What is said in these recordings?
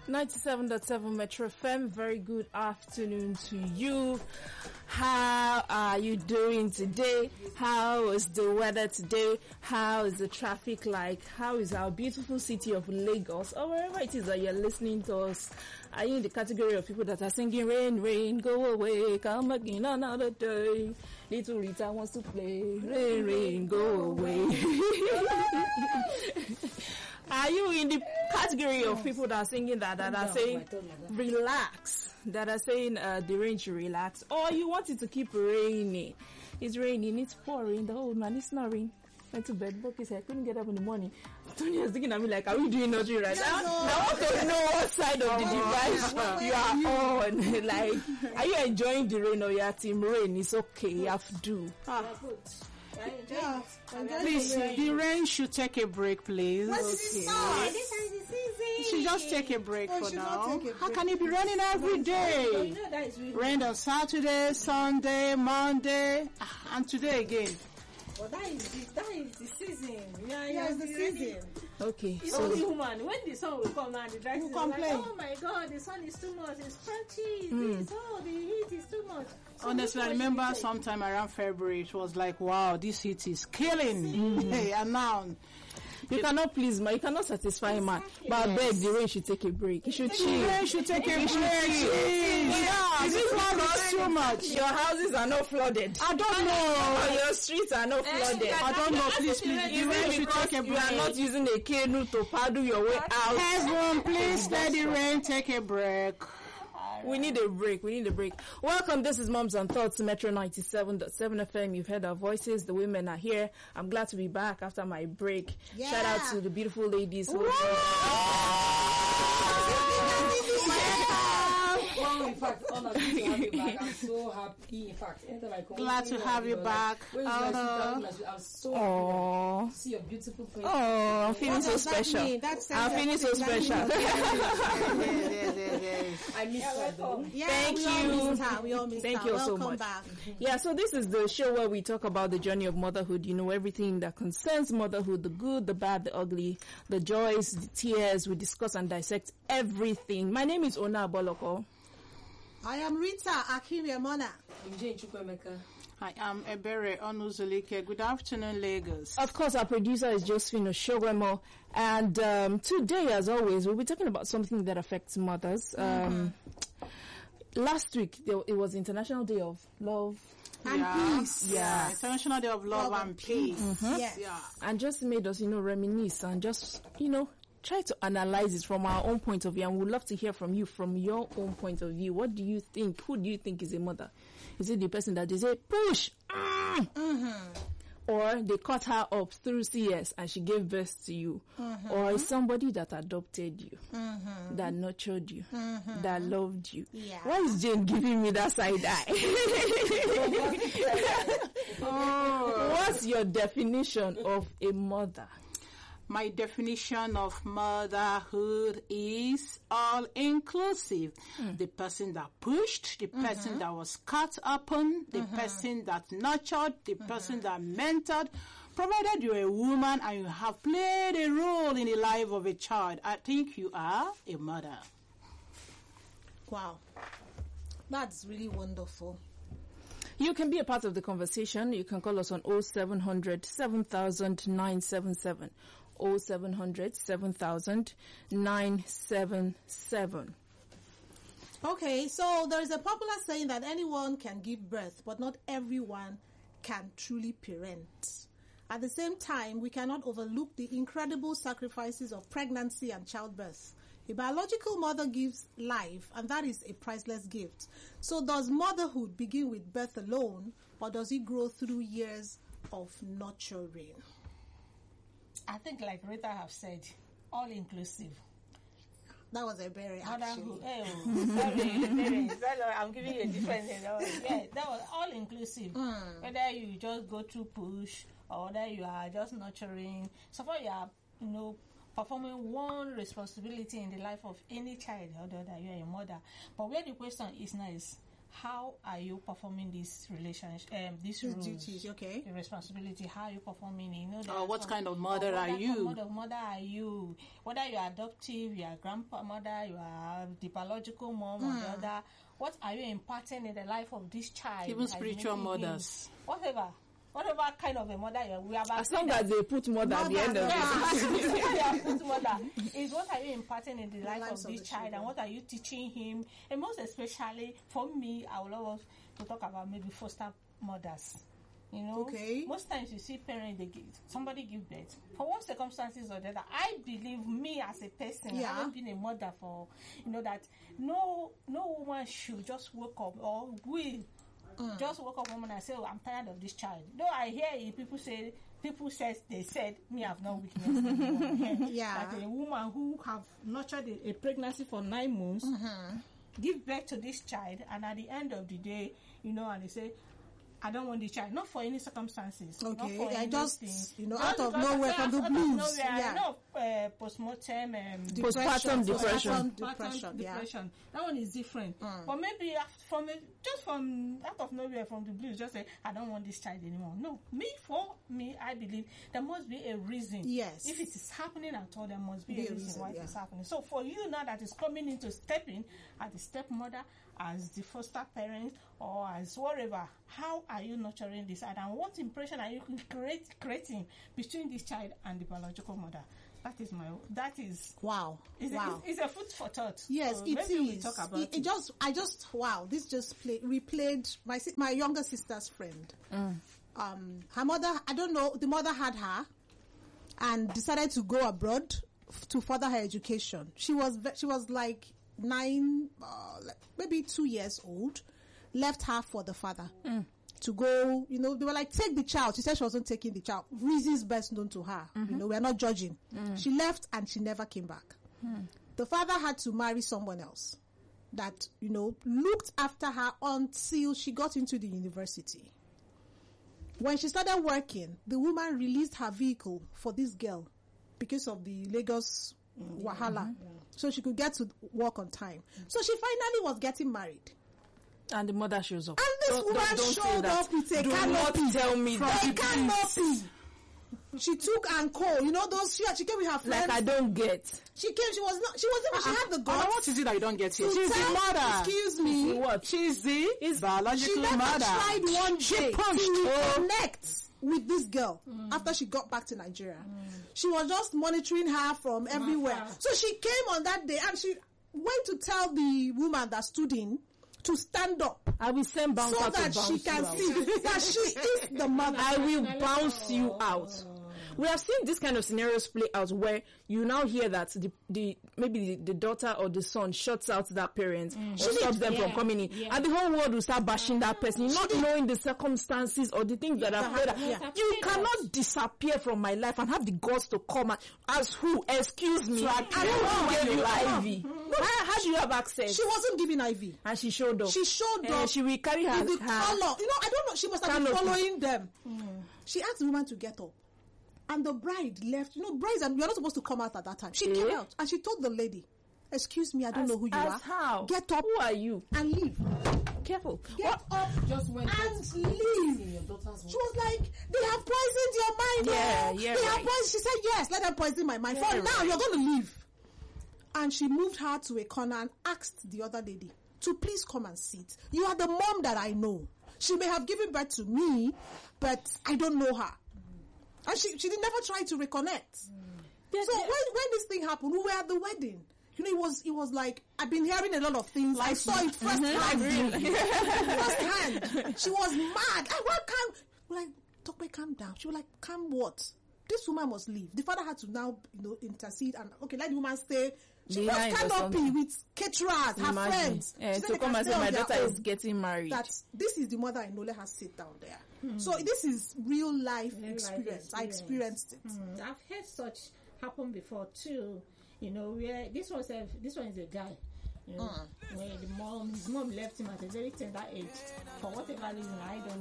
97.7 Metro FM. Very good afternoon to you. How are you doing today? How is the weather today? How is the traffic like? How is our beautiful city of Lagos? Or wherever it is that you're listening to us. Are you in the category of people that are singing rain, rain, go away, come again another day? Little Rita wants to play, rain, rain, go away. Are you in the category of people that are singing that are saying relax, that are saying the rain should relax, or you want it to keep raining? It's raining, it's pouring, the old man is snoring. Went to bed, broke his head, couldn't get up in the morning. Tony is looking at me like, are we doing nursery right now? I want to know what side of the device you are on. Like, are you enjoying the rain or you are team rain? It's okay, you have to do. Please, the rain should take a break, please. Okay. This is the season. You should just take a break for now. How can it be raining every day? Rain on Saturday, Sunday, Monday, and today again. Well, that is the season. Yeah, it's the season. Okay, it's only human. When the sun will come and the dry season, complain. Like, oh my God, the sun is too much. It's crunchy. The heat is too much. So honestly, I remember sometime around February, it was like, wow, this heat is killing. Hey, and now you cannot please man, you cannot satisfy man. But I beg the rain should take a break. It should chill. The rain should take a break. Yeah, this one is too much. Your houses are not flooded. I don't know. Your streets are not flooded. I don't know. Please. The rain should take a break. You are not using a canoe to paddle your way out. Everyone, please let the rain take a break. We need a break. Welcome. This is Moms and Thoughts, Metro 97.7 FM. You've heard our voices. The women are here. I'm glad to be back after my break. Yeah. Shout out to the beautiful ladies who in fact, honor to have you back. I'm so happy. In fact, anytime I come, glad to have you back. I'm so happy to see your beautiful face. Oh, I'm feeling so special. I'm feeling so special. I miss her though. Yeah, Thank you. We all miss her. Thank you so much. Back. Yeah, so this is the show where we talk about the journey of motherhood. You know, everything that concerns motherhood, the good, the bad, the ugly, the joys, the tears. We discuss and dissect everything. My name is Ona Boloko. I am Rita Akiriamona. I am Ebere Onuzulike. Good afternoon, Lagos. Of course, our producer is Josephine Oshogwemo. And today, as always, we'll be talking about something that affects mothers. Last week, it was International Day of Love and Peace. Yeah. International Day of Love and Peace. Yes. Yeah. And just made us, reminisce and just, try to analyze it from our own point of view, and we'd love to hear from you from your own point of view. What do you think? Who do you think is a mother? Is it the person that they say, push? Or they cut her up through CS and she gave birth to you? Or is somebody that adopted you, that nurtured you, that loved you? Yeah. Why is Jane giving me that side eye? What's your definition of a mother? My definition of motherhood is all-inclusive. The person that pushed, the person that was cut upon, the person that nurtured, the person that mentored. Provided you're a woman and you have played a role in the life of a child, I think you are a mother. Wow. That's really wonderful. You can be a part of the conversation. You can call us on 0700 7000 977. 0700 7000 977. Okay, so there is a popular saying that anyone can give birth, but not everyone can truly parent. At the same time, we cannot overlook the incredible sacrifices of pregnancy and childbirth. A biological mother gives life, and that is a priceless gift. So does motherhood begin with birth alone, or does it grow through years of nurturing? I think, like Rita have said, all inclusive. That was a very actually. Sorry, I'm giving you a different. Yeah, that was all inclusive. Whether you just go through push or whether you are just nurturing, so far you are, performing one responsibility in the life of any child, although that you are a mother. But where the question is now is, how are you performing this relationship, this rules, duties, okay. the responsibility, how are you performing it? You know, there What some- kind of mother are what you? kind of mother are you? Whether you are adoptive, you are grandmother, you are the biological mom or the other, what are you imparting in the life of this child? Even As spiritual making him- mothers. Whatever kind of a mother you are, we have As long as they put mother at the end of it. mother is what are you imparting in the life lives of of this the child, children. and what are you teaching him, and most especially for me, I would love to talk about maybe foster mothers. You know, Okay. most times you see parents, somebody give birth for one circumstances or the other. I believe me as a person, Yeah. having been a mother for, that no woman should just wake up or will just woke up woman and say, oh, I'm tired of this child. Though I hear it, people said me have no weakness anymore. Yeah. That a woman who have nurtured a pregnancy for 9 months give birth to this child, and at the end of the day, and they say, I don't want the child, not for any circumstances. Not Okay, for I any just, thing. out of because nowhere, from the blues. Yeah. No, postmortem, Postpartum depression. Depression, that one is different. But maybe from out of nowhere, from the blues, just say, I don't want this child anymore. No, for me, I believe there must be a reason. Yes. If it is happening at all, there must be Be a reason why yeah. it is happening. So for you now that is coming into stepping as the stepmother, as the foster parent, or as whatever, how are you nurturing this child, and what impression are you creating between this child and the biological mother? That is Wow. Wow. It's a food for thought. Yes, So it maybe is. we talk about it. This just replayed my younger sister's friend. Her mother, I don't know, the mother had her and decided to go abroad to further her education. She was like 9, maybe 2 years old, left her for the father. To go, they were like, take the child. She said she wasn't taking the child. Reasons best known to her. We're not judging. She left and she never came back. The father had to marry someone else that, looked after her until she got into the university. When she started working, the woman released her vehicle for this girl because of the Lagos wahala. So she could get to work on time. So she finally was getting married. And the mother shows up. And this woman showed up with a canopy. Not tell me that. A canopy. She took and called, those she came with her friends. Like I don't get. She came, she wasn't even, she had the guts. What is it that you don't get here? to She's the tell- mother. Excuse me. What? She's the biological She never mother. tried one day punched to her. connect with this girl after she got back to Nigeria. She was just monitoring her from everywhere. So she came on that day and she went to tell the woman that stood in to stand up I will send bouncer so to that bounce she can you out. see that she is the mother. I will bounce you out. We have seen this kind of scenarios play out where you now hear that maybe the daughter or the son shuts out that parent or stops them from coming in, and the whole world will start bashing that person, not knowing the circumstances or the things that have played out. You cannot disappear from my life and have the guts to come and as who? Excuse me. I don't give you IV. How do you have access? She wasn't giving IV. And she showed up. She showed up. She will carry her. With the color. I don't know. She must have been following them. She asked the woman to get up. And the bride left. Brides, you're not supposed to come out at that time. She came out and she told the lady, excuse me, I don't know who you are. How? Get up. Who are you? And leave. Careful. Get up Just went and in leave. your daughter's She was like, they have poisoned your mind. Yeah, oh. yeah, They have right. poisoned. She said, yes, let them poison my mind. For now, you're going to leave. And she moved her to a corner and asked the other lady to please come and sit. You are the mom that I know. She may have given birth to me, but I don't know her. And she did never try to reconnect. So when this thing happened, we were at the wedding. It was like, I've been hearing a lot of things. I saw it firsthand. Firsthand. She was mad. We're like, Tokwe, calm down. She was like, calm what? This woman must leave. The father had to now, intercede and, let the woman stay. She was Behind or canopy something. with caterers, her friends. She said to they come can and say stay my on their daughter own. is getting married. That this is the mother I know, let her sit down there. So this is real life experience. I experienced it. I've heard such happen before too. Where this one is a guy. Where his mom left him at a very tender age for whatever reason,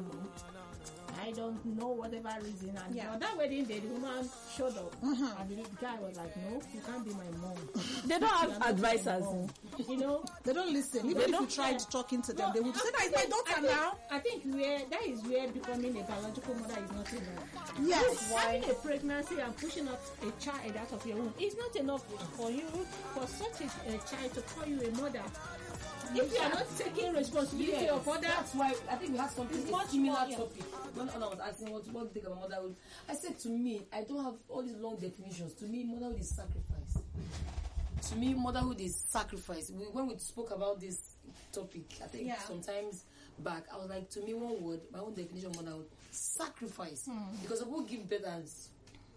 I don't know whatever reason. And on that wedding day, the woman showed up, and the guy was like, "No, you can't be my mom." They don't have advisors. You know, They don't listen. Even if you tried talking to them, they would say, "That is my daughter now." I think that is where becoming a biological mother is not enough. Yes. Having a pregnancy and pushing up a child out of your womb is not enough for you, for such a child to call you a mother. If you are not taking responsibility of others, That's why I think we had something It's much similar more, yeah. topic. When Anna was asking what do you think about motherhood, I said to me, I don't have all these long definitions. To me, motherhood is sacrifice. To me, motherhood is sacrifice. When we spoke about this topic, I think sometimes back, I was like, to me, one word, my own definition of motherhood, sacrifice. Because people give birth as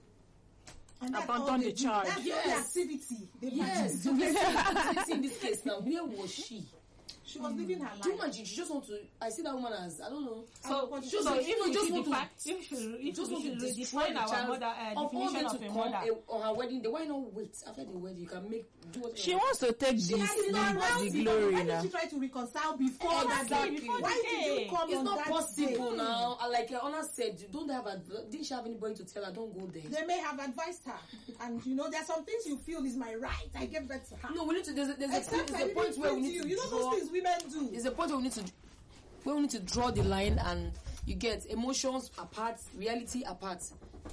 And that's Abandon all the they do. child. That's Yes. the activity. They yes. practice. So in this case now, where was she? She was living her Do you life. imagine? She just want to. I see that woman as I don't know. so Just so like- if no, we just should want to- define, if Just we want to should destroy define the our child mother of all definition them of to a come mother. on her wedding day. Why not wait after the wedding? You can make do whatever. She wants to take She has been around the it. glory Why now. did she try to reconcile before that Exactly. day? Before Why the did you day. come It's on not that possible day? now. Like Honor said, you don't have didn't she have anybody to tell her don't go there? They may have advised her, and there are some things you feel is my right. I gave that to her. No, we need to. There's Except I a didn't point where we explain to need you. to You know draw. those things women do. There's a point where we need to draw the line, and you get emotions apart, reality apart.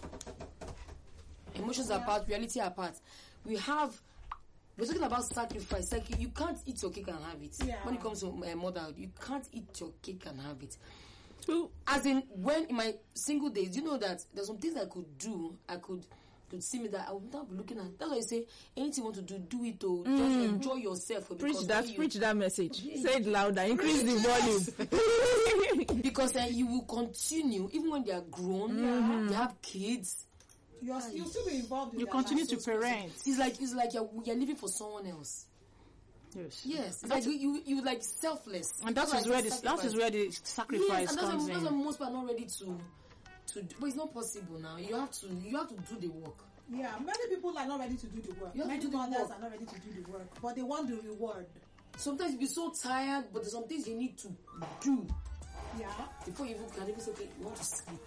Emotions apart, reality apart. We're talking about sacrifice. Like you can't eat your cake and have it. Yeah. When it comes to motherhood, you can't eat your cake and have it. Who- As in, when in my single days, you know that there's some things I could do. I could see me that I would not be looking at. That's why I say anything you want to do it. Oh, just enjoy yourself. Preach because preach that message. Say it louder. Increase the volume. because you will continue even when they are grown. They have kids. You'll still be involved in You their continue life. to parent. It's like you're living for someone else. Yes. Yes, it's like you like selfless. And that Like is where sacrifice. the sacrifice Yes, and comes that's why in. most people are not ready to but it's not possible now. You have to do the work. Yeah, many people are not ready to do the work. You have to Many do the mothers work. are not ready to do the work, but they want the reward. Sometimes you be so tired, but there's some things you need to do Yeah. before you can even say, okay, you want to sleep.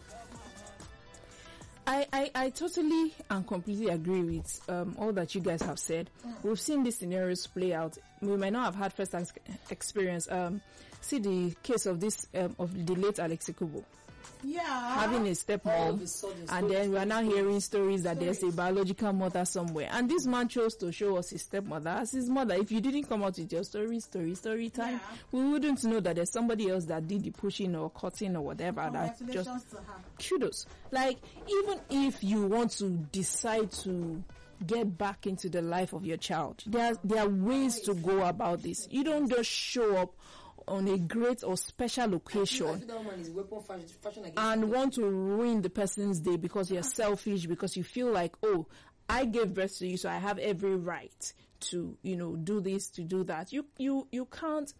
I totally and completely agree with all that you guys have said. We've seen these scenarios play out. We might not have had first experience. See the case of this of the late Alexi Kubo Yeah. having a All stepmom, of a sudden, and then we are now hearing stories that there's a biological mother somewhere. And this man chose to show us his stepmother as his mother. If you didn't come out with your story time, Yeah. we wouldn't know that there's somebody else that did the pushing or cutting or whatever. That just Congratulations to her. kudos. Like, even if you want to decide to get back into the life of your child, there are ways to go about this. You don't just show up on a great or special I occasion feel that woman is weapon fashion against and want to ruin the person's day because you're selfish, because you feel like, oh, I gave birth to you, so I have every right to, do this, to do that. You can't,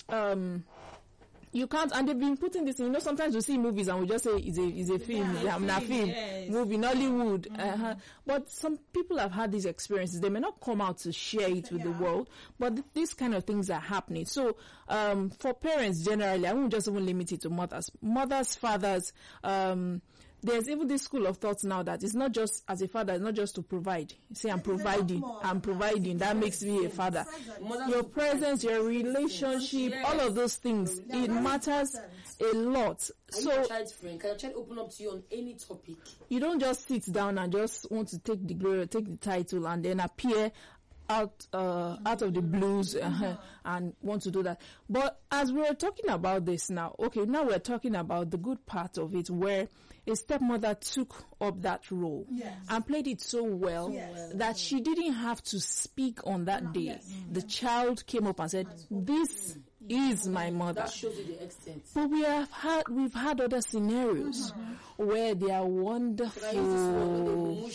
you can't, and they've been putting this in, sometimes we see movies and we just say it's a film, it's a film, yes. movie, Nollywood. But some people have had these experiences. They may not come out to share it with the world, but these kind of things are happening. So, for parents generally, I won't just even limit it to mothers, fathers, there's even this school of thought now that it's not just, as a father, it's not just to provide. Say, I'm providing, that makes me a father. Your presence, your relationship, all of those things, it matters a lot. Are you So a child's friend? Can your child open up to you on any topic? you don't just sit down and just want to take the glory, take the title, and then appear out of the blues and want to do that. But as we're talking about this now, now we're talking about the good part of it, where a stepmother took up that role and played it so well that she didn't have to speak on that day. The child came up and said, "This is my mother." That shows you the extent. But we've had other scenarios where they are wonderful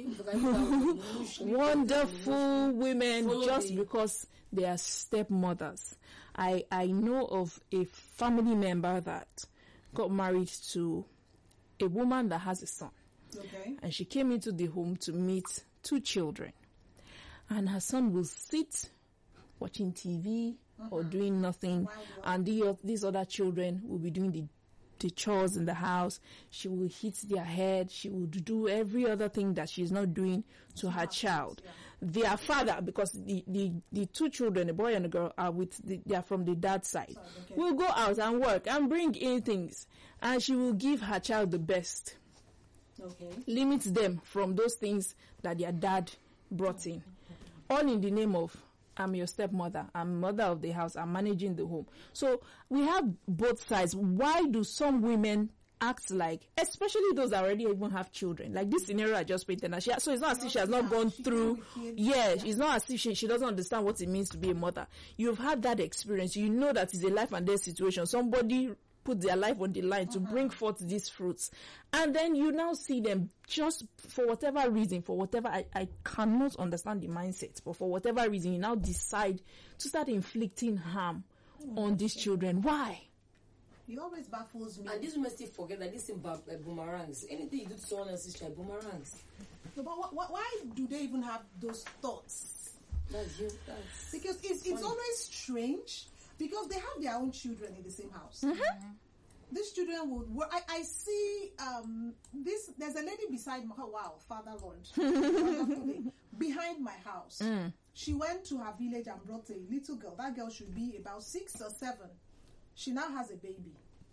women just because they are stepmothers. I know of a family member that got married to a woman that has a son. Okay. And she came into the home to meet 2 children. And her son will sit watching TV or doing nothing. And these other children will be doing the chores in the house. She will hit their head. She will do every other thing that she's not doing to her child. their father, because the two children, a boy and a girl, they are from the dad's side, will go out and work and bring in things, and she will give her child the best. Okay. Limits them from those things that their dad brought in. All in the name of, I'm your stepmother, I'm mother of the house, I'm managing the home. So we have both sides. Why do some women act like, especially those that already even have children, like this scenario I just painted, and so it's not as if she has not gone through, it's not as if she doesn't understand what it means to be a mother. You've had that experience, you know that it's a life and death situation. Somebody put their life on the line to bring forth these fruits, and then you now see them just for whatever reason, I cannot understand the mindset, but for whatever reason you now decide to start inflicting harm on these children. Why? It always baffles me. And these women still forget that this is boomerangs. Anything you do to someone else's child, boomerangs. No, but why do they even have those thoughts? Because it's always strange, because they have their own children in the same house. Mm-hmm. These children would work. I see this. There's a lady beside my house. Wow, Father Lord, behind my house. She went to her village and brought a little girl. That girl should be about 6 or 7. She now has a baby.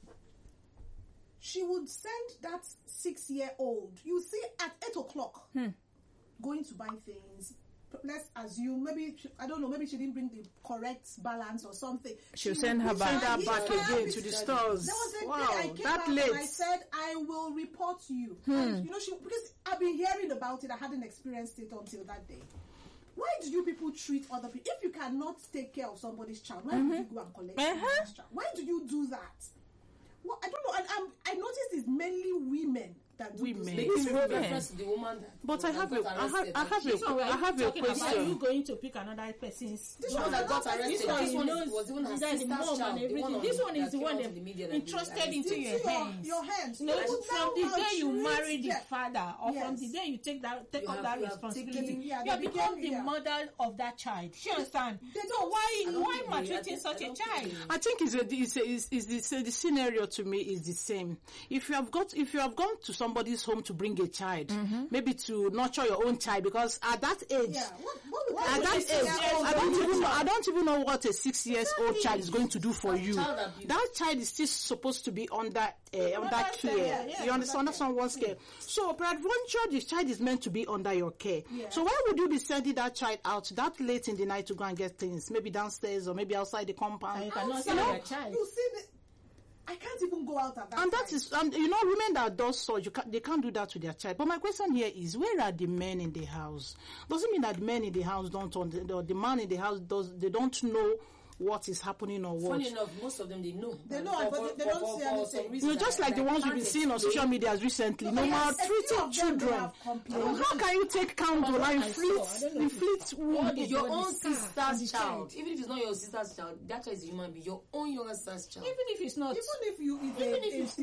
She would send that 6-year-old, you see, at 8 o'clock, going to buy things. Let's assume, maybe she didn't bring the correct balance or something. She'll send her back again to the stores. There was a wow, day I came that out late. and I said, I will report you. And, because I've been hearing about it, I hadn't experienced it until that day. Why do you people treat other people? If you cannot take care of somebody's child, why do you go and collect somebody's child? Why do you do that? Well, I don't know. I noticed it's mainly women that do this. The woman but I have a question. Are you going to pick another person's? This one that got arrested. This one was even her sister's child. This one is the one that entrusted into your hands. Your hands. No, from the day you marry the father, or from the day you take up that responsibility, you become the mother of that child. You understand? So why maltreating such a child? I think the scenario to me is the same. If you have gone to somebody's home to bring a child, maybe to nurture your own child, because at that age, I don't even know what a 6-year-old child is going to do for you. That child is still supposed to be under care. You understand? Under someone's care. So, peradventure, the child is meant to be under your care. Yeah. So, why would you be sending that child out that late in the night to go and get things? Maybe downstairs or maybe outside the compound. You cannot see your child. You see I can't even go out at that and time. That is, women that does so, they can't do that to their child. But my question here is, where are the men in the house? Doesn't mean that the men in the house the man in the house they don't know what is happening or what. Funny enough, most of them they know. They know, but they don't say anything. Just like the ones we've been seeing on social media recently. No maltreating children. How can you take candle and inflict wound? Your own sister's child. Even if it's not your sister's child, that child is a human being. Your own younger sister's child. Even if it's not. Even if it's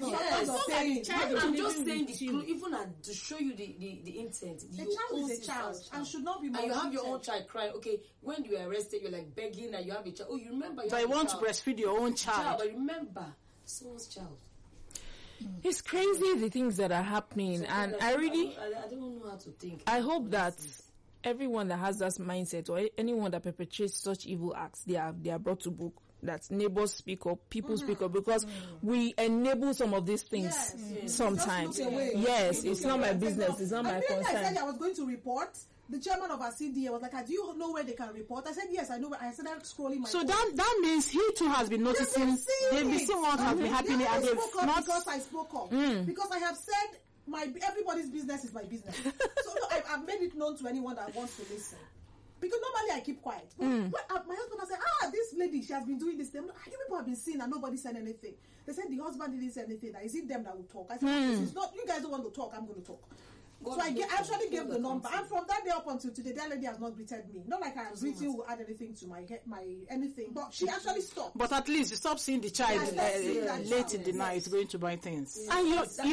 not. I'm just saying the clue, even to show you the intent. The child is a child and should not be maltreated. And you have your own child crying. Okay, when you were arrested, you're like begging that you have a child. Oh, you remember? But you want to breastfeed your own child. But remember, someone's child. It's crazy the things that are happening, and I don't know how to think. I hope that everyone that has that mindset, or anyone that perpetrates such evil acts, they are brought to book. That neighbors speak up, people speak up, because we enable some of these things sometimes. Yes, it's not my business. It's not my concern. I said I was going to report. The chairman of our CDA was like, do you know where they can report? I said, yes, I know. I said, I'm scrolling my phone. that means he too has been noticing. They've been seeing what has been happening, and they've not. Because I spoke up. Because I have said everybody's business is my business. So I've made it known to anyone that wants to listen. Because normally I keep quiet. But my husband has said, this lady, she has been doing this. You people have been seeing and nobody said anything. They said the husband didn't say anything. Is it them that will talk? I said, this is not, you guys don't want to talk, I'm going to talk. So I actually gave the number, and from that day up until today, that lady has not greeted me. Not like I have written will add anything to my anything, but she actually stopped. But at least you stop seeing the child late in the night going to buy things. And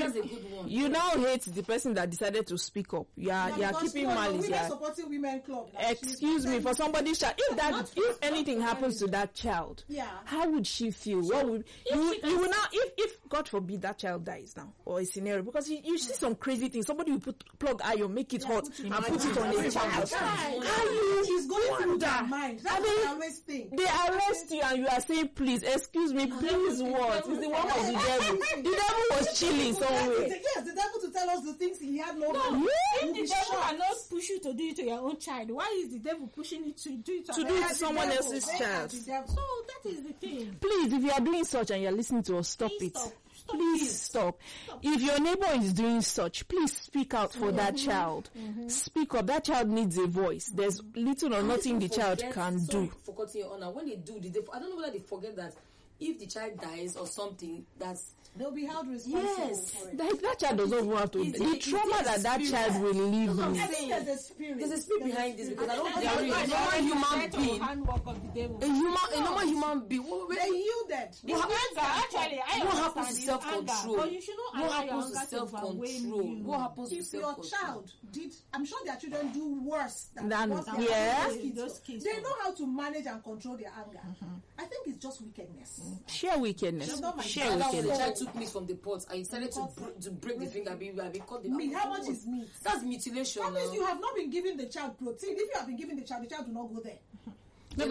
you now hate the person that decided to speak up. You are keeping malice. Women supporting women club. Excuse me, for somebody's child. If anything happens to that child, how would she feel? What would you will now? If God forbid that child dies now, or a scenario, because you see some crazy things. Somebody will put plug iron, make it hot, and put it on a child. She's going through their mind. That's what I always think. They arrest you and you are saying, please, excuse me, please what? It's the one of the devil. The devil was chilling somewhere. Yes, the devil to tell us the things he had no No, memory. if the devil cannot push you to do it to your own child, why is the devil pushing you to do it To do it to someone else's child. So that is the thing. Please, if you are doing such and you're listening to us, stop it. Please stop. If your neighbor is doing such, please speak out for that child. Speak up. That child needs a voice. There's little or nothing the child can do. For cutting your honor, when they do, I don't know whether they forget that if the child dies or something, They'll be held responsible for it. That child does not even have to. The trauma that child will live with. I think there's a spirit. There's a spirit behind this because I don't That's think why a normal human being, handwork of the devil. a normal human being. They yielded. What happens to self-control? But you should not What allow your happens to anger to overwhelm self-control? you. What happens to If your self-control? child did, I'm sure their children do worse than Than- what their yeah. those kids do. They know how to manage and control their anger. I think it's just wickedness. Share wickedness. Share The wickedness. child took meat from the pot and he decided to break the finger. Be cut the Meat, how much is meat? That's mutilation. That means you have not been giving the child protein. If you have been giving the child will not go there. Maybe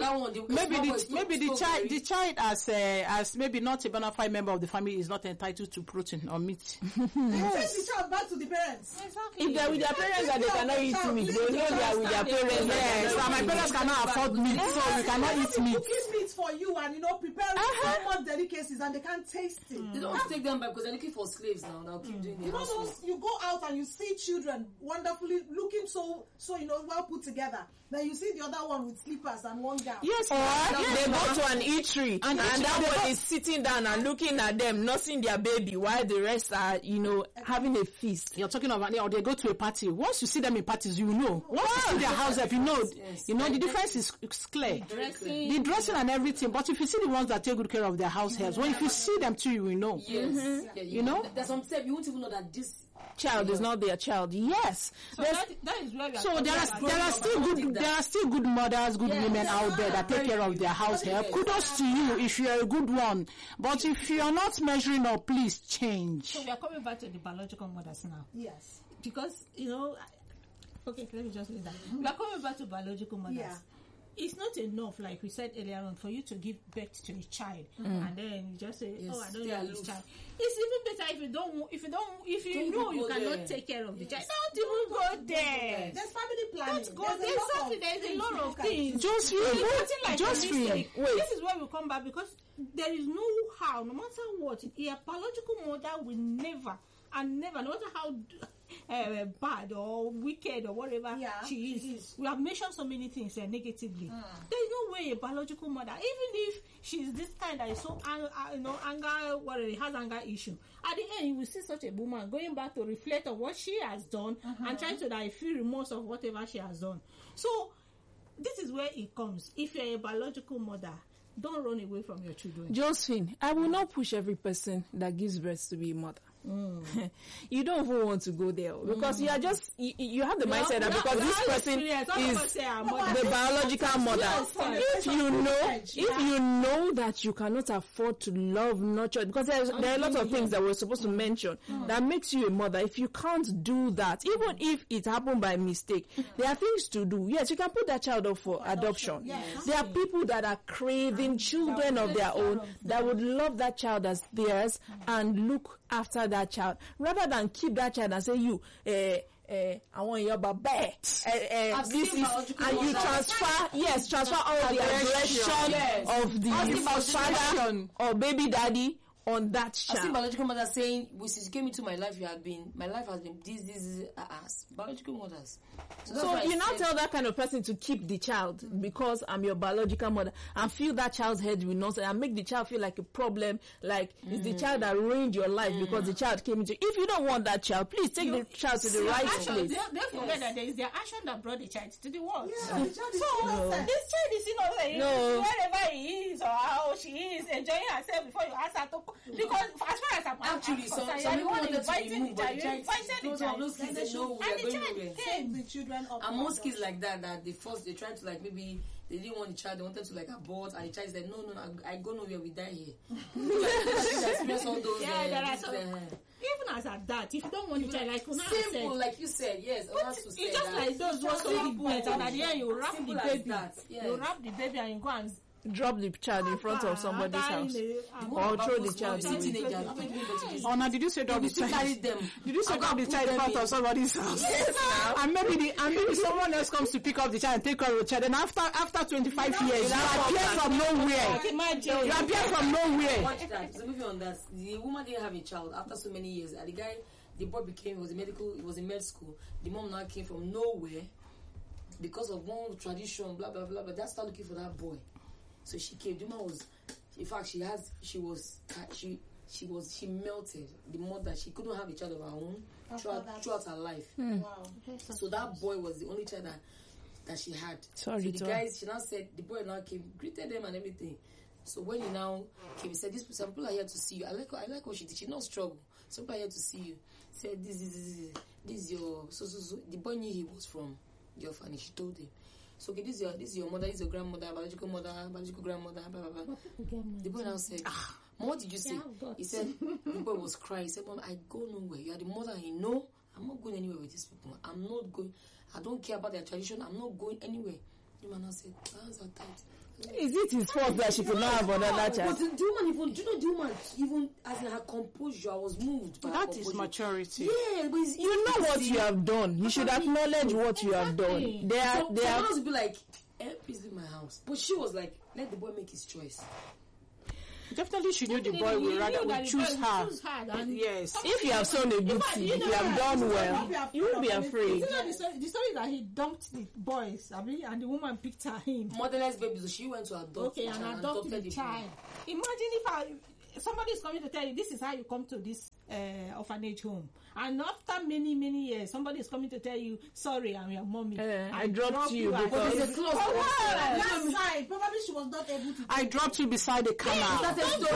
the child as maybe not a bona fide member of the family is not entitled to protein or meat. Send the child back to the parents. If they're with their parents and they cannot eat meat, they know they are with their parents. Yes, so my parents cannot afford meat, so we cannot eat meat. Cooking meat for you and prepare so much delicacies and they can't taste it. They don't take them back because they're looking for slaves now. They'll keep doing You it. know those, you go out and you see children wonderfully looking so well put together. Then you see the other one with slippers and one gown. Yes, or they go to an eatery and that one is sitting down and looking at them, nursing their baby, while the rest are, having a feast. You're talking about, or they go to a party. Once you see them in parties, you know. Once you see their house, the difference is clear. The dressing and everything. But if you see the ones that take good care of their house helps, if you see them too, you will know. Yes. Yeah, You know? There's some steps you won't even know that this Child is not their child. Yes. So that is where we are. So there are still good mothers, good women out there that take care of their house help. Kudos to you if you're a good one. But if you're not measuring up, please change. So we are coming back to the biological mothers now. Yes. Because, okay, let me just leave that. We are coming back to biological mothers. Yeah. It's not enough, like we said earlier on, for you to give birth to a child and then you just say, I don't know this child. It's even better if you know you cannot take care of the child. Don't even go there. There's family planning. Don't go there. There's a lot of things. Wait. This is where we come back because there is no how, no matter what, a biological mother will never, no matter how bad or wicked or whatever she is. We have mentioned so many things negatively. There is no way a biological mother, even if she's this kind that is so has anger issue, at the end you will see such a woman going back to reflect on what she has done and trying to feel remorse of whatever she has done. So this is where it comes. If you're a biological mother, don't run away from your children. Josephine, I will not push every person that gives birth to be a mother. You don't even want to go there because you are just you have the mindset that because this person is the biological mother. If you know that you cannot afford to love, nurture, because there are a lot of things that we're supposed to mention that makes you a mother. If you can't do that, even if it happened by mistake, there are things to do. Yes, you can put that child up for adoption. There are people that are craving children of their own that would love that child as theirs and look after that child rather than keep that child and say I want your baba. This is, and you transfer all the aggression of the father or baby daddy on that child. I see biological mother saying, since you came into my life, my life has been this, biological mothers. So you now tell that kind of person to keep the child because I'm your biological mother and fill that child's head with nonsense and make the child feel like a problem, like it's the child that ruined your life because the child came into. If you don't want that child, please take the child to the right place. They forget that there is their action that brought the child to the world. Yeah, the child is this child is innocent. Wherever he is or how she is enjoying herself before you ask her to because as far as I'm Actually, some concerned, people you are the one wanted to inviting remove, the but child. the You child, invited the child. those kids, they know we And are the going child nowhere. came. The children up. And most kids like that they trying to like maybe they didn't want the child, they wanted to like abort, and the child said, no, I go nowhere, we die here. Like, experience all those. Yeah, there are some. Even as at that, if you don't want the child, like Una simple, said, like you said, yes. it's just like those ones who give birth, and at the end you wrap the Simple as baby. that, yes. You wrap the baby and you go and Drop the child in front of somebody's house. Or throw the child away. Oh, now did you say drop the child? Carry them. Did you say drop the child in front of somebody's house? And maybe someone else comes to pick up the child and take care of the child. And after 25 years, you appear from nowhere. imagine. You appear from nowhere. Watch that. So moving on that, the woman didn't have a child after so many years. And the boy was in med school. The mom now came from nowhere because of one tradition, blah blah blah. But they started looking for that boy. So she came. The woman was, in fact, she melted. The mother, she couldn't have a child of her own throughout her life. Wow. So that boy was the only child that she had. Sorry, so the guys, she now said, the boy now came, greeted them and everything. So when he now came, he said, some people are here to see you. I like what she did. She not struggle. Some people are here to see you. He said, this is your, so. The boy knew he was from the orphanage. She told him. So okay, this is your mother, this is your grandmother, biological grandmother, blah blah blah. The boy now said, Mom, what did you say? He said, the boy was crying. He said, Mom, I go nowhere. You are the mother, and I'm not going anywhere with these people. I'm not going. I don't care about their tradition. I'm not going anywhere. The man now said, hands are tight. Is it his fault that she could not have another child? But the woman the woman even as in her composure, I was moved by That is maturity. Yeah, but You know what you have done. You should acknowledge what you have done. They are. Someone else would be like, please leave my house. But she was like, let the boy make his choice. Definitely, she knew the boy would choose her. Yes. If you have sown a good seed, if you have done well, you won't be afraid. The story that he dumped the boys, and the woman picked her in. Motherless baby, so she went to adopt. Okay, and adopted the child. Imagine if somebody is coming to tell you this is how you come to this orphanage home, and after many years, somebody is coming to tell you, sorry, I'm your mommy. I dropped you because It's a close That side, probably she was not able to. I dropped you beside the canal.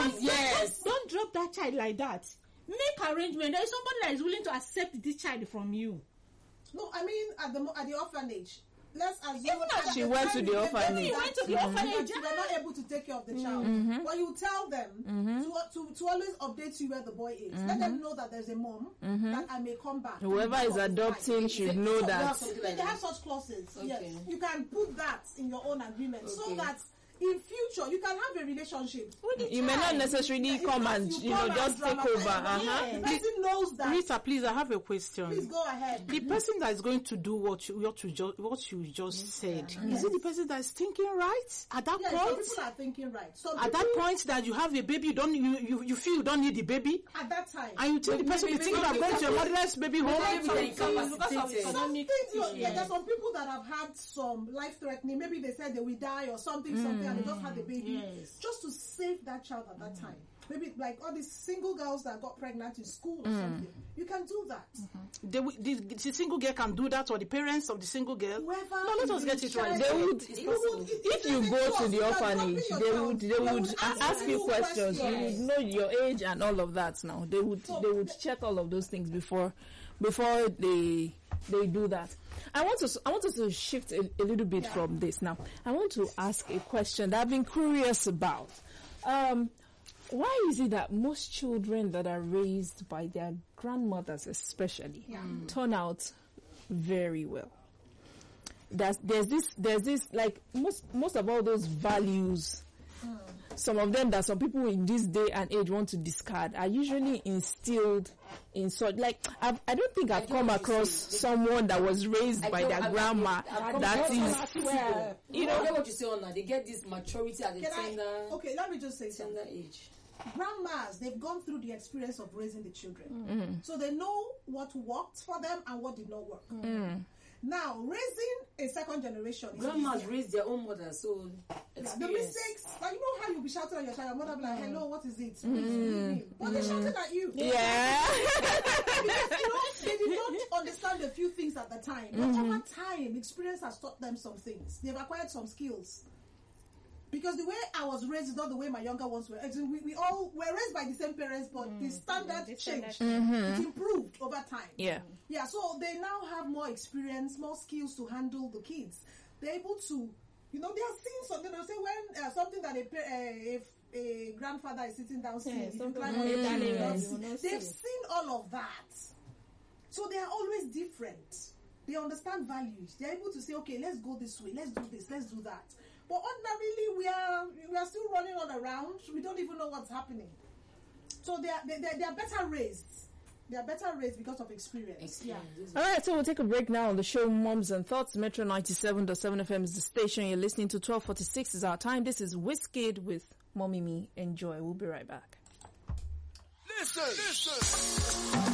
Don't drop that child like that. Make arrangement. There is somebody that is willing to accept this child from you. No, I mean at the orphanage. Let's assume she went to the orphanage. He went to the orphanage. You were not able to take care of the child. But you tell them to always update you where the boy is. Let them know that there's a mom that I may come back. whoever is adopting should know that. They have such clauses. Okay. Yes, you can put that in your own agreement so that in future you can have a relationship. You may not necessarily come and just take over. The person knows that. Rita, please, I have a question. Please go ahead. The person that is going to do what you just said, is it the person that is thinking right at that Yes, point? some people are thinking right. At that point that you have a baby, you feel you don't need the baby, at that time. and you tell the person you think about going to a motherless baby home. There's some people that have had some life-threatening. Maybe they said they will die or something, and they just had the baby just to save that child at that time. Maybe like all these single girls that got pregnant in school or something. You can do that. The single girl can do that, or the parents of the single girl. Whoever No, let us get it right. They would, if you go to the orphanage, they would ask you questions. You would know your age and all of that. Now they would check all of those things before they do that. I want us to shift a little bit from this now. I want to ask a question that I've been curious about. Why is it that most children that are raised by their grandmothers especially turn out very well? There's this like most of all those values, some of them that some people in this day and age want to discard are usually instilled in such, like I don't think I've come across someone that was raised by their grandma that is, you know what you say on that. They get this maturity at the tender. Okay, let me just say something. Tender age. Grandmas, they've gone through the experience of raising the children. So they know what worked for them and what did not work. Now, raising a second generation is Grandmas raise their own mothers, so the experience. mistakes, like you know how you'll be shouting at your child, your mother be like, hello, what is it? But they're shouting at you. yeah. Because, they did not understand a few things at the time. But over time, experience has taught them some things. They've acquired some skills. Because the way I was raised is not the way my younger ones were. We all were raised by the same parents, but the standard changed. It improved over time. Yeah. Yeah, so they now have more experience, more skills to handle the kids. They're able to, they are seeing something. They'll say when something that if a grandfather is sitting downstairs, if you climb on they've seen all of that. So they are always different. They understand values. They're able to say, okay, let's go this way, let's do this, let's do that. But ordinarily, we are still running all around. We don't even know what's happening. So they are better raised. They are better raised because of experience. Yeah. All right, so we'll take a break now on the show Moms and Thoughts. Metro 97.7 FM is the station. You're listening to 12:46 is our time. This is Wizkid with Mommy Me. Enjoy. We'll be right back. Listen.